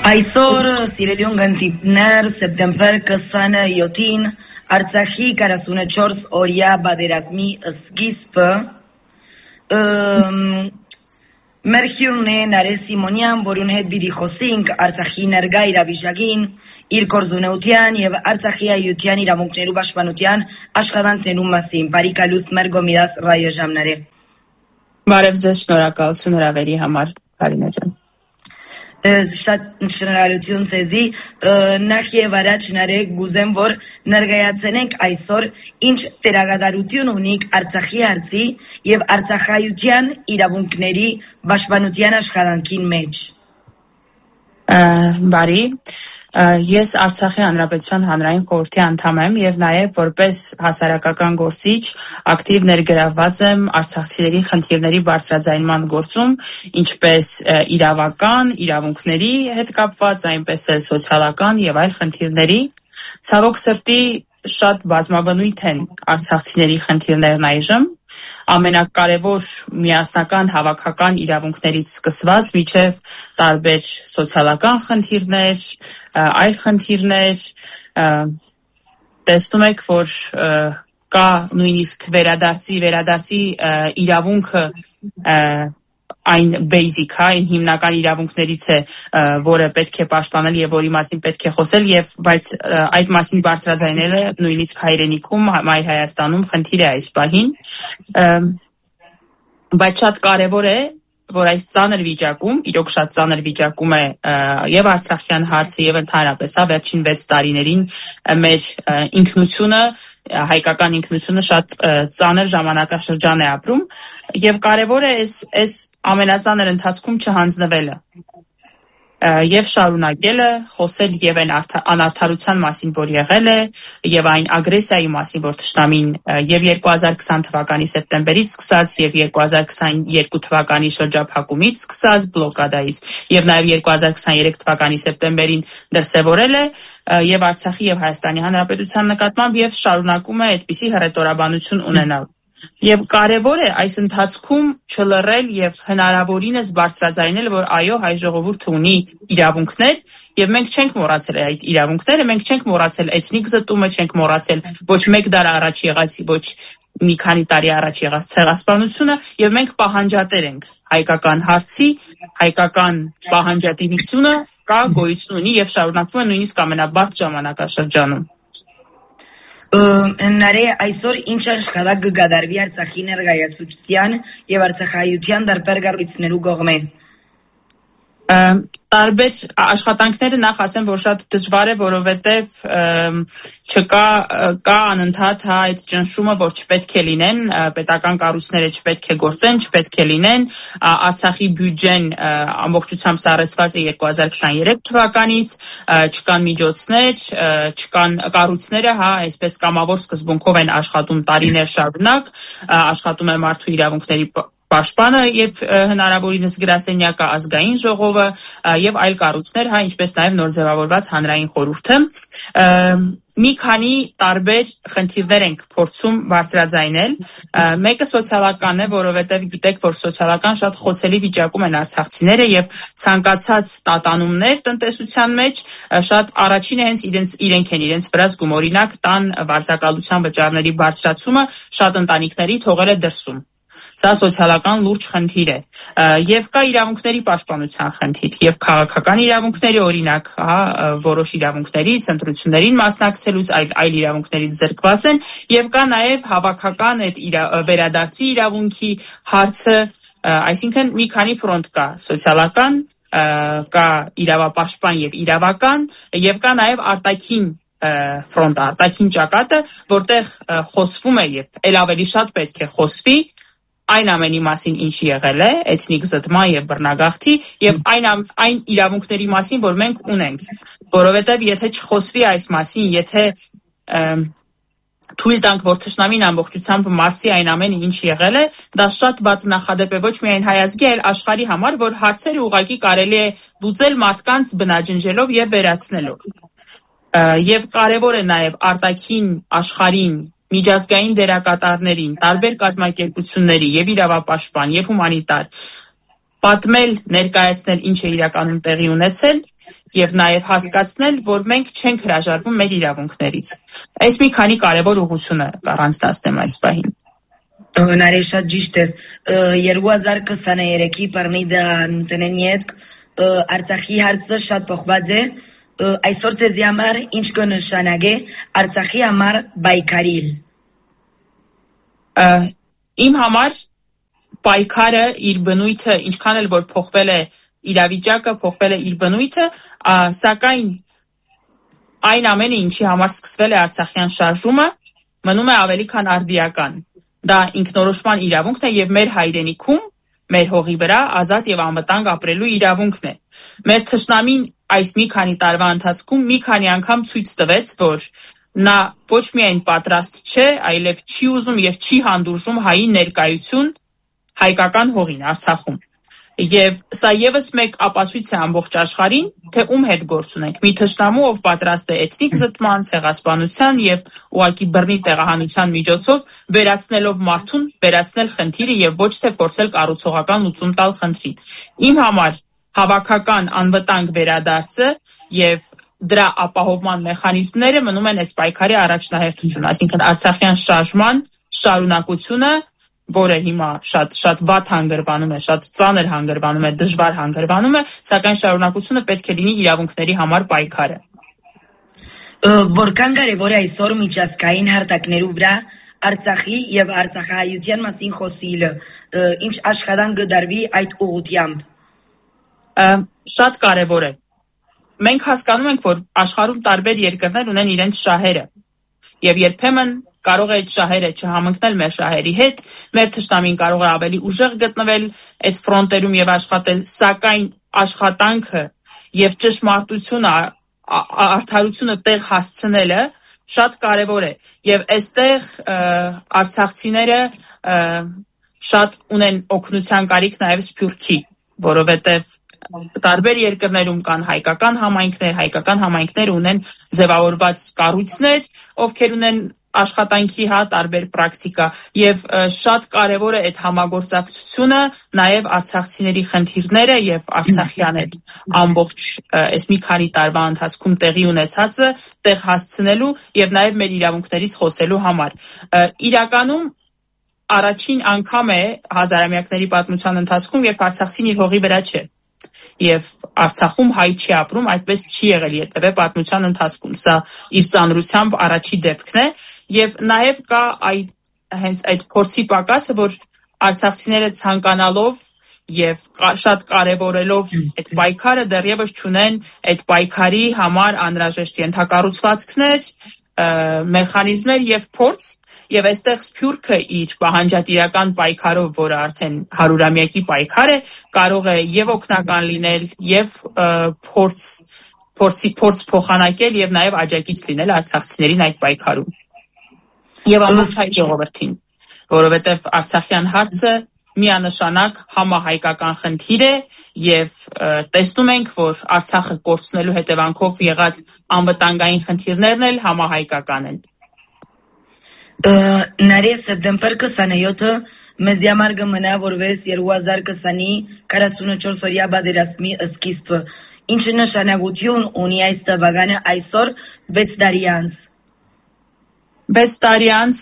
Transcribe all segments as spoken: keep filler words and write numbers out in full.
Այսօր սիրելի ունգընտիպներ սեպտեմբեր քսաներկուին Արցախի քառասունչորս օրյա բادرազմի սկիզբը մեր հյուրն է Նարէ Սիմոնյան, որուն հետ պիտի խոսենք Արցախի ներկա իրավիճակին, իր գործունեության եւ Արցախի հայության իրավունքներու պաշտպանության աշխատանքներու մասին։ Բարի կալուստ մեր գոմիդաս ռադիոժամները։ Բարև ձեզ, շնորհակալություն հրավերի համար, Կարինե ջան։ Շատ շնորհալություն ձեզի, նախ եւ առաջ Նարէ գուզեմ որ ներկայացնենք այսօր ինչ դերակատարություն ունի Արցախի հարցի եւ Արցախայության իրավունքների պաշտպանության աշխատանքին մեջ։ Բարի, ես Արցախի Հանրապետության Հանրային խորհրդի անդամ եմ եւ նաեւ որպես հասարակական գործիչ ակտիվ ներգրավված եմ արցախցիների խնդիրների բարձրաձայնման գործում, ինչպես իրավական, իրավունքների հետ կապված, այնպես էլ սոցիալական եւ այլ խնդիրների։ Ցավոք սրտի շատ բազմաբնույթ են արցախցիների խնդիրներն այժմ, ամենակարևոր միասնական հավաքական իրավունքներից սկսված մինչև տարբեր սոցիալական խնդիրներ, այլ խնդիրներ, տեսնում եք, որ կա նույնիսկ վերադարձի, վերադարձի իրավունքը այն basic, այն հիմնական իրավունքներից է, որը պետք է պաշտպանել եւ որի մասին պետք է խոսել եւ բայց այդ մասին բարձրաձայնելը նույնիսկ հայրենիքում, Մայր Հայաստանում խնդիր է այս պահին, բայց շատ կարեւոր է որ այս ծանր վիճակում, իրոք շատ ծանր վիճակում է եւ Արցախյան հարցը եւ ընդհանրապես վերջին վեց տարիներին մեր ինքնությունը, հայկական ինքնությունը շատ ծանր ժամանակաշրջան է ապրում եւ կարեւոր է այս այս ամենածանր ընթացքում չհանձնվելը եւ շարունակելը, խոսել եւ այն անարդարության մասին, որ եղել է, եւ այն ագրեսիայի մասին, որ թշնամին եւ երկու հազար քսան թվականի սեպտեմբերից սկսած եւ երկու հազար քսաներկու թվականի շրջափակումից սկսած բլոկադայից եւ նաեւ երկու հազար քսաներեք թվականի սեպտեմբերին դրսեւորել է եւ Արցախի եւ Հայաստանի Հանրապետության նկատմամբ եւ շարունակում է այդպիսի հռետորաբանություն ունենալ։ Եվ կարևոր է այս ընթացքում չլռել եւ հնարավորինս բարձրաձայնել, որ այո, հայ ժողովուրդը ունի իրավունքներ եւ մենք չենք մոռացել այդ իրավունքները, մենք չենք մոռացել էթնիկ զտումը, չենք մոռացել ոչ մեկ դար առաջ եղած, ոչ մի քանի տարի առաջ եղած ցեղասպանությունը եւ մենք պահանջատեր ենք հայկական հարցի, հայկական պահանջատիրությունը կա, գոյություն ունի եւ շարունակվում է նույնիսկ ամենաբարձ ժամանակաշրջանում։ Նարէ, այսօր ինչ աշխատանք կկատարվի Արցախի ներկայացության եւ Արցախայության տարբեր կառույցներու կողմէ։ Տարբեր աշխատանքները նախ ասեմ, որ շատ դժվար է, որովհետև չկա կա անընդհատ հա այդ ճնշումը, որ չպետք է լինեն, պետական կառույցները չպետք է գործեն, չպետք է լինեն, Արցախի բյուջեն ամբողջությամբ սառեցված է երկու հազար քսաներեք թվականից, չկան միջոցներ, չկան կառույցները, հա, այսպես կամավոր սկզբունքով են աշխատում տարիներ շարունակ, աշխատում է մարդու իրավունքների պաշտպանը եւ հնարավորինս գրասենյակը, ազգային ժողովը եւ այլ կառույցներ, հա, ինչպես նաեւ նոր ձևավորված հանրային խորհուրդը, մի քանի տարբեր խնդիրներ ենք փորձում բարձրաձայնել, մեկը սոցիալական է, որովհետեւ գիտեք, որ սոցիալական շատ խոցելի վիճակում են արցախցիները եւ ցանկացած տատանումներ տնտեսության մեջ շատ առաջինը հենց իրենց իրենք են իրենց վրա զգում, օրինակ տան վարձակալության վճարների բարձրացումը շատ ընտանիքների թողել է դրսում։ Սա սոցիալական լուրջ խնդիր է եւ կա իրավունքների պաշտպանության խնդիր եւ քաղաքական իրավունքների օրինակ, հա, որոշ իրավունքներից, ընտրություններին մասնակցելուց այլ այլ իրավունքներից զրկված են եւ կա նաեւ հավաքական այդ վերադարձի իրավունքի հարցը, այսինքն մի քանի ֆրոնտ կա՝ սոցիալական, կա իրավապաշտպան եւ իրավական եւ կա նաեւ արտաքին ֆրոնտ, արտաքին ճակատը, որտեղ խոսվում է եւ ել ավելի շատ պետք է խոսվի այն ամենի մասին, ինչ եղել է, էթնիկ զտման եւ բռնագաղթի եւ այն այն իրավունքների մասին, որ մենք ունենք, որովհետեւ եթե չխոսվի այս մասին, եթե թույլ տանք, որ թշնամին ամբողջությամբ մարսի այն ամենը, ինչ եղել է, դա շատ վատ նախադեպ է ոչ միայն հայ ազգի, այլ աշխարհի համար, որ հարցերը ուղղակի կարելի է լուծել մարդկանց բնաջնջելով եւ վերացնելով։ Եվ կարեւոր է նաեւ արտաքին աշխարհին միջազգային դերակատարներին, տարբեր կազմակերպությունների եւ իրավապաշտպան եւ հումանիտար պատմել, ներկայացնել ինչ է իրականում տեղի ունեցել եւ նաեւ հասկացնել, որ մենք չենք հրաժարվում մեր իրավունքներից։ Այս մի քանի կարևոր ուղղությունը կառանձնացնեմ այս պահին։ Նարե շատ ճիշտ ես, երկու հազար քսաներեքի բռնիդը տնենի հետ Արցախի հարցը շատ փոխված է, այսօր ձեզի համար ինչ կնշանակե Արցախի համար պայքարել։ Իմ համար պայքարը իր բնույթը ինչքան էլ որ փոխվել է իրավիճակը, փոխվել է իր բնույթը, սակայն այն ամենը ինչի համար սկսվել է Արցախյան շարժումը, մնում է ավելի քան արդիական։ Դա ինքնորոշման իրավունքն է եւ մեր հայրենիքում, մեր հողի վրա ազատ եւ անվտանգ ապրելու իրավունքն է։ Մեր թշնամին այս մի քանի տարվա ընթացքում մի քանի անգամ ցույց տվեց, որ նա ոչ միայն պատրաստ չէ, այլև չի ուզում եւ չի հանդուրժում հայի ներկայություն հայկական հողին Արցախում։ Եվ սա եւս մեկ ապացույց է ամբողջ աշխարհին, թե ում հետ գործ ունենք։ Մի թշնամու, ով պատրաստ է էթնիկ զտման, ցեղասպանության եւ ուղղակի բռնի տեղահանության միջոցով վերացնելով մարդուն, վերացնել խնդիրը եւ ոչ թե փորձել կառուցողական լուծում տալ խնդրին։ Իմ համար հավաքական անվտանգ վերադարձը եւ դրա ապահովման մեխանիզմները մնում են այս պայքարի առաջնահերթություն, այսինքն Արցախյան շարժման շարունակությունը, որը հիմա շատ շատ վատ հանգրվանում է, շատ ծանր հանգրվանում է, դժվար հանգրվանում է, սակայն շարունակությունը պետք է լինի իրավունքների համար պայքարը։ Որքան կարևոր է այսօր միջազգային հարթակներու վրա Արցախի եւ արցախահայության մասին խոսիլը, ինչ աշխատանք կդարվի այդ ուղղությամբ։ Շատ կարևոր է։ Մենք հասկանում ենք, որ աշխարհում տարբեր երկրներ ունեն իրենց շահերը եւ երբեմն կարող է այդ շահերը չհամընկնել մեր շահերի հետ, մեր թշնամին կարող է ավելի ուժեղ գտնվել այդ ֆրոնտերում եւ աշխատել, սակայն աշխատանքը եւ ճշմարտությունը, արդարությունը տեղ հասցնելը շատ կարեւոր է եւ այստեղ արցախցիները շատ ունեն օգնության կարիք նաեւ Սփյուռքի, որովհետեւ տարբեր երկրներում կան հայկական համայնքներ, հայկական համայնքներ ունեն ձևավորված կառույցներ, ովքեր ունեն աշխատանքի հա տարբեր պրակտիկա եւ շատ կարեւոր է այդ համագործակցությունը նաեւ արցախցիների խնդիրները եւ Արցախյան այդ ամբողջ այս մի քանի տարվա ընթացքում տեղի ունեցածը տեղ հասցնելու եւ նաեւ մեր իրավունքներից խոսելու համար։ Իրականում առաջին անգամ է հազարամյակների պատմության ընթացքում, երբ արցախցին իր հողի վրա չէ։ Եվ Արցախում հայ չի ապրում, այդպես չի եղել երբևէ պատմության ընթացքում։ Սա իր ծանրությամբ առաջի դեպքն է եւ նաեւ կա այդ հենց այդ փորձի պակասը, որ արցախցիները ցանկանալով եւ շատ կարեւորելով այդ պայքարը դեռևս չունեն այդ պայքարի համար անհրաժեշտ ենթակառուցվածքներ, մեխանիզմներ եւ փորձ, եւ այստեղ Սփյուռքը իր պահանջատիրական պայքարով, որը արդեն հարյուրամյակի պայքար է, կարող է եւ օգնական լինել, եւ փորձ փորձի փորձ փոխանակել եւ նաեւ աջակից լինել արցախցիներին այդ պայքարում։ Եվ ամբողջ հայ ժողովրդին, որովհետեւ Արցախյան հարցը միանշանակ համահայկական խնդիր է եւ տեսնում ենք, որ Արցախը կորցնելու հետևանքով եղած անվտանգային խնդիրներն էլ համահայկական են։ Նարե սեպտեմբեր քսաներկու մեզ համար կմնա որպես երկու հազար քսանի քառասունուչորս օրյա պատերազմի սկիզբը։ Ինչ նշանակություն ունի այս տվյալը այսօր վեց տարի անց։ վեց տարի անց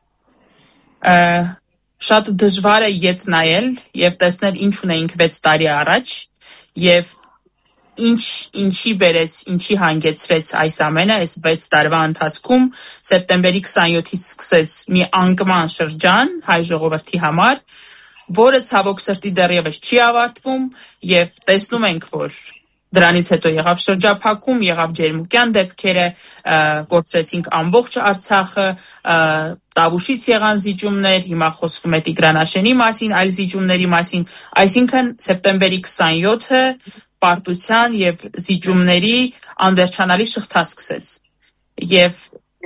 շատ դժվար է ետ նայել եւ տեսնել ինչ ունեինք վեց տարի առաջ եւ ինչ ինչի բերեց, ինչի հանգեցրեց այս ամենը այս վեց տարվա ընթացքում սեպտեմբերի քսաներկուից սկսեց մի անկման շրջան հայ ժողովրդի համար, որը ցավոք սրտի դեռևս չի ավարտվում եւ տեսնում ենք, որ դրանից հետո եղավ շրջափակում, եղավ ջերմուկյան դեպքերը, կորցրեցինք ամբողջ Արցախը, Տավուշից եղան զիջումներ, հիմա խոսվում է Տիգրանաշենի մասին, այլ զիջումների մասին, այսինքն սեպտեմբերի քսաներկուը պարտության եւ զիջումների անվերջանալի շղթա սկսեց եւ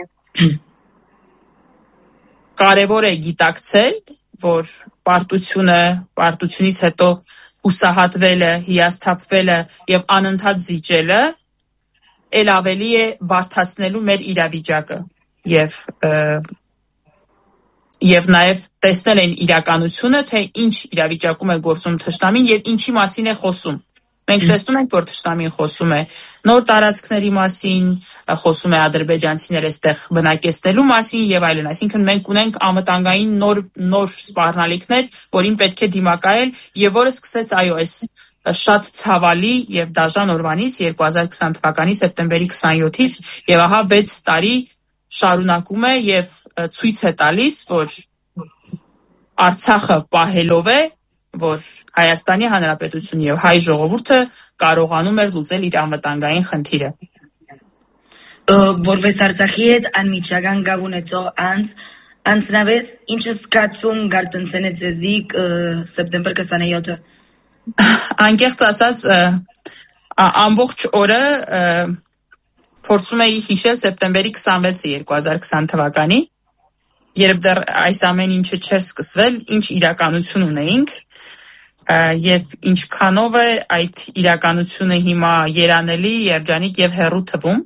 կարեւոր է գիտակցել, որ պարտությունը, պարտությունից հետո հուսահատվելը, հիասթափվելը եւ անընդհատ զիջելը ել ավելի է բարդացնելու մեր իրավիճակը եւ եւ նաեւ տեսնել են իրականությունը, թե ինչ իրավիճակում է գործում թշնամին եւ ինչի մասին է խոսում։ Մենք տեսնում ենք, որ թշնամին խոսում է նոր տարածքների մասին, խոսում է ադրբեջանցիներ այստեղ բնակեցնելու մասին եւ այլն, այսինքն մենք ունենք անվտանգային նոր նոր սպառնալիքներ, որին պետք է դիմակայել եւ որը սկսեց այո այս շատ ցավալի եւ դաժան օրվանից երկու հազար քսան թվականի սեպտեմբերի քսանյոթից եւ ահա վեց տարի շարունակում է եւ ցույց է տալիս, որ Արցախը պահելով է, որ Հայաստանի Հանրապետությունը եւ հայ ժողովուրդը կարողանում էր լուծել իր անվտանգային խնդիրը։ Որպես Արցախի հետ անմիջական գավ ունեցող անձ, անձնավես ինչ զգացում գարտնցեն է ձեզի սեպտեմբեր քսանյոթը։ Անկեղծ ասած, ամբողջ օրը փորձում էի հիշել սեպտեմբերի քսանվեցը երկու հազար քսան թվականի, երբ դեռ այս ամեն ինչը չէր սկսվել, ինչ իրականություն ունեինք եւ ինչքանով է այդ իրականությունը հիմա երանելի, երջանիկ եւ հեռու թվում,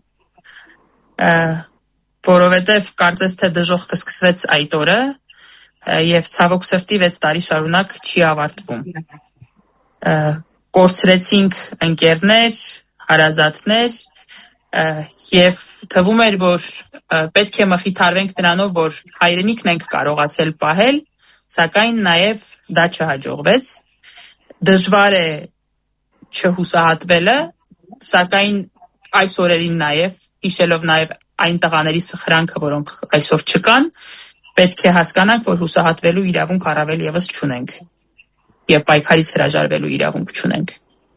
որովհետեւ կարծես թե դժոխքը սկսվեց այդ օրը եւ ցավոք սրտի վեց տարի շարունակ չի ավարտվում։ Կորցրեցինք ընկերներ, հարազատներ եւ թվում էր, որ պետք է մխիթարվենք նրանով, որ հայրենիքն ենք կարողացել պահել, սակայն նաեւ դա չհաջողվեց։ Դժվար է չհուսահատվելը, սակայն այս օրերին նաեւ, հիշելով նաեւ այն տղաների սխրանքը, որոնք այսօր չկան, պետք է հասկանանք, որ հուսահատվելու իրավունք առավել եւս չունենք եւ պայքարից հրաժարվելու իրավունք չունենք։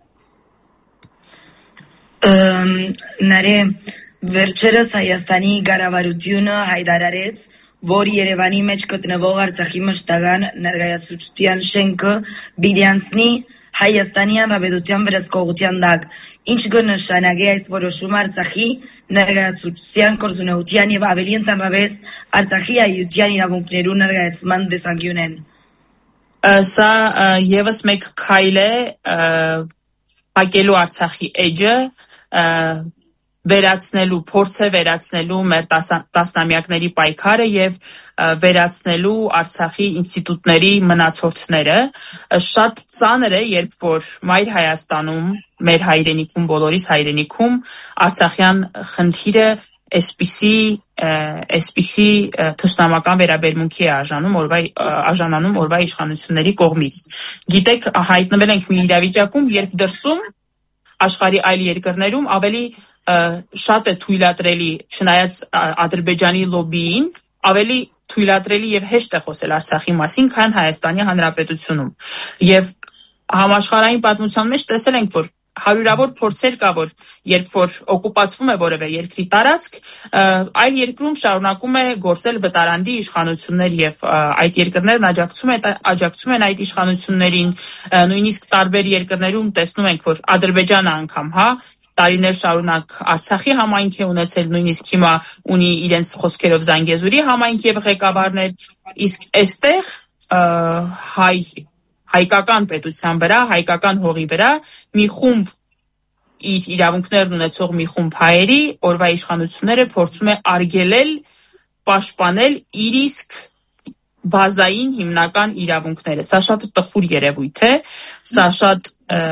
Նարե, վերջերս Հայաստանի կառավարությունը հայտարարեց, որ Երևանի մեջ գտնվող Արցախի մշտական ներկայացուցչության շենքը պիտի անցնի Հայաստանի Հանրապետության վերահսկողության տակ, ինչ կնշանակի այս որոշումը Արցախի ներկայացուցչության գործունեության եւ ավելի ընդհանրապես Արցախի հայության իրավունքներու ներկայացման տեսանկյունեն։ Սա եւս մեկ քայլ է հակելու Արցախի էջը, վերացնելու, փորձ է վերացնելու մեր տասնամյակների պայքարը եւ վերացնելու Արցախի ինստիտուտների մնացորդները։ Շատ ծանր է, երբ որ Մայր Հայաստանում, մեր հայրենիքում, բոլորիս հայրենիքում Արցախյան խնդիրը այսպիսի այսպիսի թշնամական վերաբերմունքի է արժանում օրվա արժանանում օրվա իշխանությունների կողմից։ Գիտեք, հայտնվել ենք մի իրավիճակում, երբ դրսում աշխարհի այլ երկրներում ավելի շատ է թույլատրելի, չնայած Ադրբեջանի լոբբիին, ավելի թույլատրելի եւ հեշտ է խոսել Արցախի մասին, քան Հայաստանի Հանրապետությունում։ Եվ համաշխարհային պատմության մեջ տեսել ենք, որ հարյուրավոր փորձեր կա, որ երբ որ օկուպացվում է որևէ երկրի տարածք, այլ երկրում շարունակում է գործել վտարանդի իշխանություններ եւ այդ երկրներն աջակցում են աջակցում են այդ իշխանություններին, նույնիսկ տարբեր երկրներում տեսնում ենք, որ Ադրբեջանը անգամ, հա, տարիներ շարունակ Արցախի համայնք է ունեցել, նույնիսկ հիմա ունի իրենց խոսքերով Զանգեզուրի համայնք եւ ղեկավարներ, իսկ այստեղ հայ հայկական պետության վրա, հայկական հողի վրա մի խումբ իր իրավունքներն ունեցող մի խումբ հայերի օրվա իշխանությունները փորձում է արգելել, պաշտպանել իր իսկ բազային հիմնական իրավունքները։ Սա շատ տխուր երևույթ է, սա շատ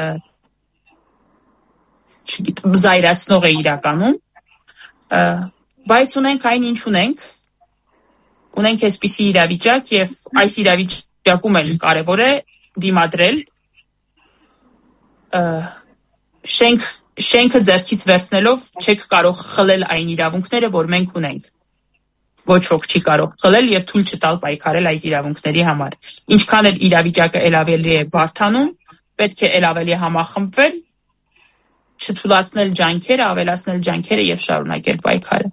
չգիտեմ, զայրացնող է իրականում, բայց ունենք այն ինչ ունենք, ունենք այսպիսի իրավիճակ եւ այս իրավիճակում էլ կարեւոր է դիմադրել, շենք շենքը ձեռքից վերցնելով չեք կարող խլել այն իրավունքները, որ մենք ունենք։ Ոչ ոք չի կարող խլել եւ թույլ չտալ պայքարել այդ իրավունքների համար։ Ինչքան էլ իրավիճակը ել ավելի է բարդանում, պետք է ել ավելի համախմբվել, չթույլատրել ջանքերը, ավելացնել ջանքերը եւ շարունակել պայքարը։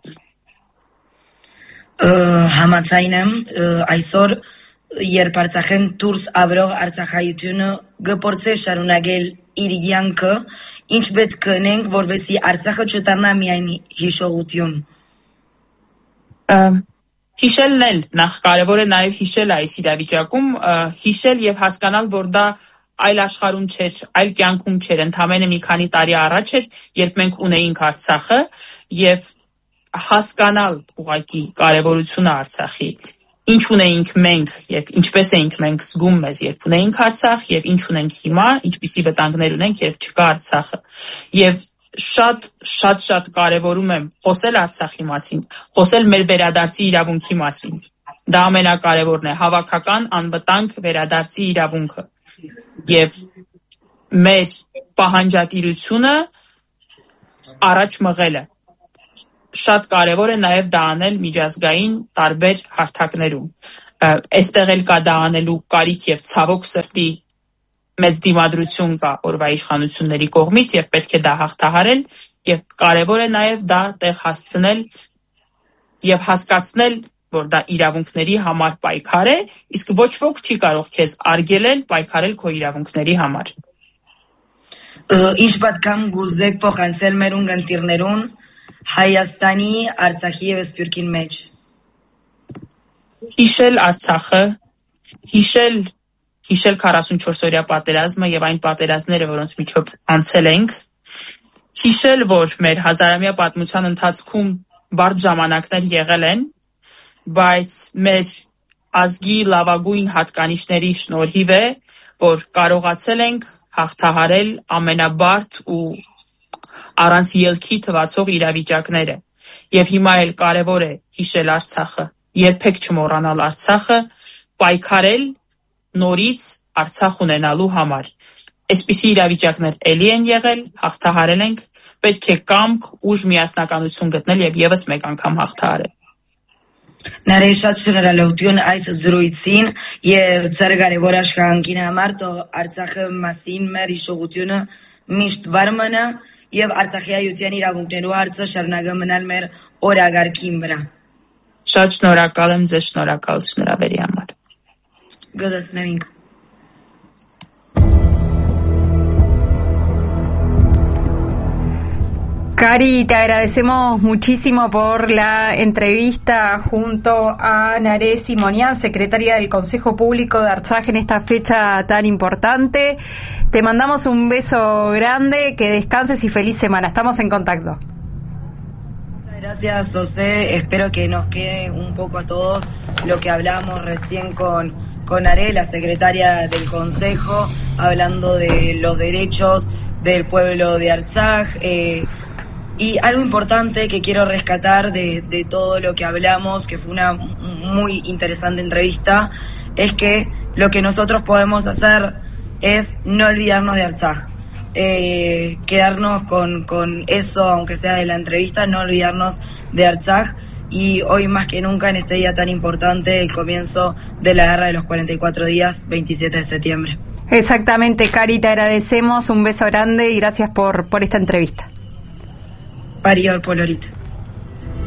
Համաձայն եմ, այսօր երբ Արցախեն դուրս ապրող արցախայությունը գործե շարունակել իր յանքը, ինչ պետք է անենք, որովհետեւ Արցախը չդառնա միայն հիշողություն։ Հիշելն էլ նախ կարևոր է նաև հիշել այս իրավիճակում, հիշել եւ հասկանալ, որ դա այլ աշխարհում չէր, այլ կյանքում չէր, ընդամենը մի քանի տարի առաջ էր, երբ մենք ունեինք Արցախը եւ հասկանալ ուղղակի կարևորությունը Արցախի ինչ ունեինք մենք եւ ինչպես էինք մենք զգում մեզ, երբ ունեինք Արցախ եւ ինչ ունենք հիմա, ինչպիսի վտանգներ ունենք, երբ չկա Արցախը։ Եվ շատ շատ շատ կարևորում եմ խոսել Արցախի մասին, խոսել մեր վերադարձի իրավունքի մասին։ Դա ամենակարևորն է, հավաքական անվտանգ վերադարձի իրավունքը։ Եվ մեր պահանջատիրությունը առաջ մղելը։ Շատ կարևոր է նաև դա անել միջազգային տարբեր հարթակներում։ Այստեղ էլ կա դա անելու կարիք եւ ցավոք սրտի մեծ դիմադրություն կա օրվա իշխանությունների կողմից եւ պետք է դա հաղթահարել եւ կարևոր է նաև դա տեղ հասցնել եւ հասկացնել, որ դա իրավունքների համար պայքար է, իսկ ոչ ոք չի կարող քեզ արգելել պայքարել քո իրավունքների համար։ Ինչ պատկամ գուզեք փոխանցել մեր ունգընտիրներուն Հայաստանի, Արցախի եւ Սփյուռքի մեջ։ Հիշել Արցախը, հիշել հիշել քառասունչորս օրյա պատերազմը եւ այն պատերազմները, որոնց միջով անցել ենք, հիշել, որ մեր հազարամյա պատմության ընթացքում բարդ ժամանակներ եղել են, բայց մեր ազգի լավագույն հատկանիշների շնորհիվ է, որ կարողացել ենք հաղթահարել ամենաբարդ ու առանց ելքի թվացող իրավիճակները։ Եվ հիմա էլ կարևոր է հիշել Արցախը, երբեք չմոռանալ Արցախը, պայքարել նորից Արցախ ունենալու համար։ Այսպիսի իրավիճակներ էլի են եղել, հաղթահարել ենք, պետք է կամք, ուժ, միասնականություն գտնել եւ եւս մեկ անգամ հաղթահարել։ Նարեշ շատ շնորհալություն այս զրույցին եւ ձեր կարևոր աշխատանքին համար, թող Արցախը մասին մեր հիշողությունը միշտ վարմանա եւ Արցախի հայության իրավունքներու հարցը շարունակը մնալ մեր օրագարկին վրա։ Շատ շնորհակալ եմ ձեզ, շնորհակալություն հրավերի համար։ Գոհացնենք։ Cari, te agradecemos muchísimo por la entrevista junto a Naré Simonian, secretaria del Consejo Público de Artsaj en esta fecha tan importante. Te mandamos un beso grande, que descanses y feliz semana. Estamos en contacto. Muchas gracias, José. Espero que nos quede un poco a todos lo que hablamos recién con, con Naré, la secretaria del Consejo, hablando de los derechos del pueblo de Artsaj. Eh, Y algo importante que quiero rescatar de, de todo lo que hablamos, que fue una muy interesante entrevista, es que lo que nosotros podemos hacer es no olvidarnos de Artsaj. Eh, quedarnos con, con eso, aunque sea de la entrevista, no olvidarnos de Artsaj. Y hoy más que nunca, en este día tan importante, el comienzo de la guerra de los cuarenta y cuatro días, veintisiete de septiembre. Exactamente, Cari, te agradecemos, un beso grande y gracias por, por esta entrevista. Parior Polorita.